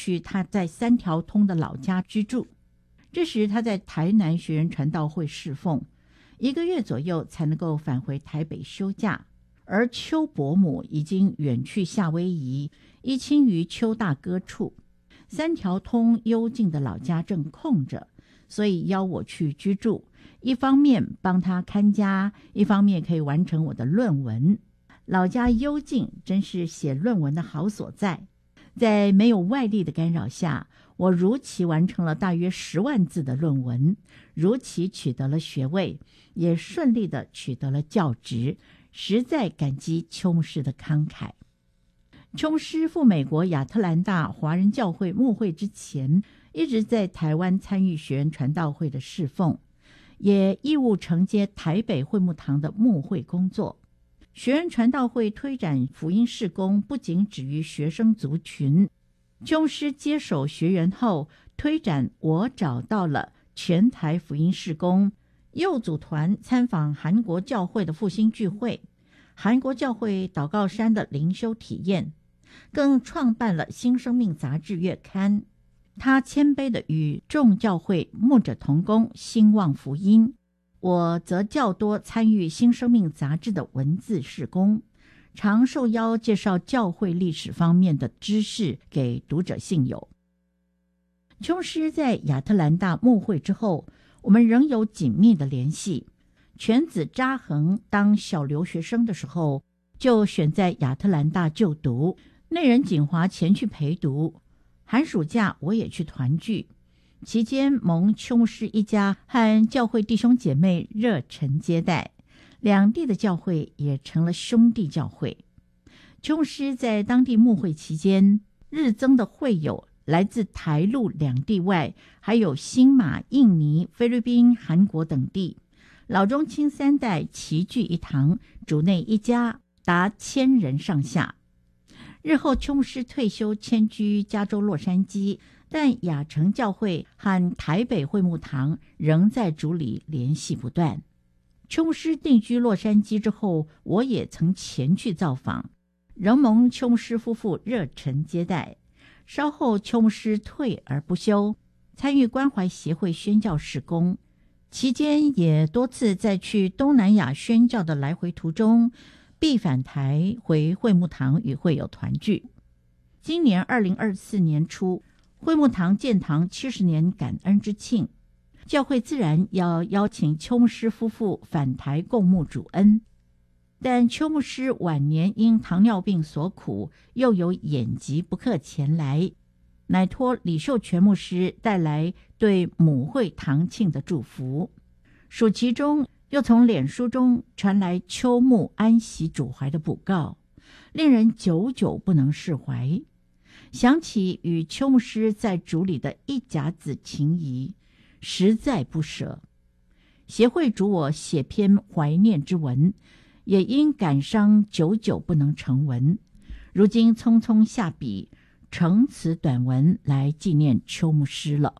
去他在三条通的老家居住。这时他在台南学人传道会侍奉1个月左右，才能够返回台北休假。而邱伯母已经远去夏威夷，依亲于邱大哥处。三条通幽静的老家正空着，所以邀我去居住，一方面帮他看家，一方面可以完成我的论文。老家幽静真是写论文的好所在。在没有外力的干扰下，我如期完成了大约10万字的论文，如期取得了学位，也顺利地取得了教职，实在感激邱牧师的慷慨。邱牧师赴美国亚特兰大华人教会牧会之前，一直在台湾参与学人传道会的侍奉，也义务承接台北会幕堂的牧会工作。学人传道会推展福音事工不仅止于学生族群，邱牧师接手学员后，推展我找到了全台福音事工，又组团参访韩国教会的复兴聚会，韩国教会祷告山的灵修体验，更创办了新生命杂志月刊。他谦卑地与众教会牧者同工兴旺福音，我则较多参与新生命杂志的文字事工，常受邀介绍教会历史方面的知识给读者信友。邱牧师在亚特兰大牧会之后，我们仍有紧密的联系。犬子扎恒当小留学生的时候，就选在亚特兰大就读，内人景华前去陪读，寒暑假我也去团聚，期间蒙邱牧师一家和教会弟兄姐妹热忱接待，两地的教会也成了兄弟教会。邱牧师在当地牧会期间，日增的会友来自台陆两地外，还有新马、印尼、菲律宾、韩国等地，老中青三代齐聚一堂，主内一家达1000人上下。日后邱牧师退休迁居加州洛杉矶，但亚城教会和台北会幕堂仍在主里联系不断。邱牧师定居洛杉矶之后，我也曾前去造访，仍蒙邱牧师夫妇热忱接待。稍后邱牧师退而不休，参与关怀协会宣教事工，期间也多次在去东南亚宣教的来回途中，必返台回会幕堂与会友团聚。今年2024年初，会幕堂建堂70年感恩之庆，教会自然要邀请邱牧师夫妇返台共沐主恩。但邱牧师晚年因糖尿病所苦，又有眼疾不克前来，乃托李秀全牧师带来对母会堂庆的祝福。暑期中又从脸书中传来邱牧安息主怀的卜告，令人久久不能释怀。想起与邱牧师在主里的一甲子情谊，实在不舍。协会主我写篇怀念之文，也因感伤久久不能成文，如今匆匆下笔成此短文来纪念邱牧师了。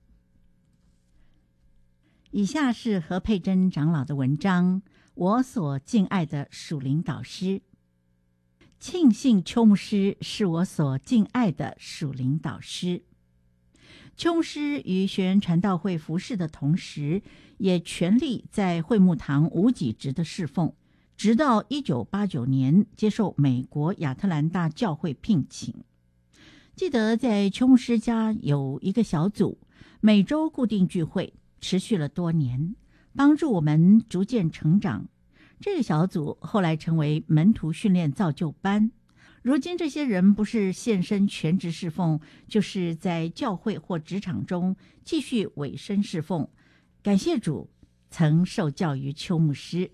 以下是何佩珍长老的文章，我所敬爱的属灵导师。庆幸邱牧师是我所敬爱的属灵导师。邱牧师于学人传道会服侍的同时，也全力在会幕堂无给职的侍奉，直到1989年接受美国亚特兰大教会聘请。记得在邱牧师家有一个小组，每周固定聚会，持续了多年，帮助我们逐渐成长。这个小组后来成为门徒训练造就班。如今这些人不是献身全职侍奉，就是在教会或职场中继续委身侍奉。感谢主，曾受教于邱牧师，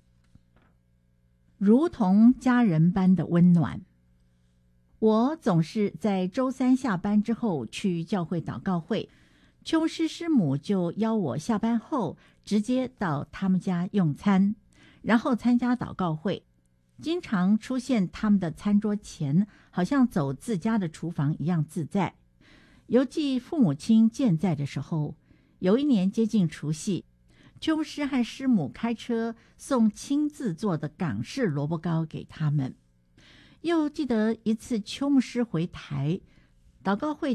如同家人般的温暖。我总是在周三下班之后去教会祷告会，邱牧师师母就邀我下班后直接到他们家用餐，然后参加祷告会。经常出现他们的餐桌前，好像走自家的厨房一样自在。犹记父母亲健在的时候，有一年接近除夕，邱牧师和师母开车送亲自做的港式萝卜糕给他们。又记得一次邱牧师回台，祷告会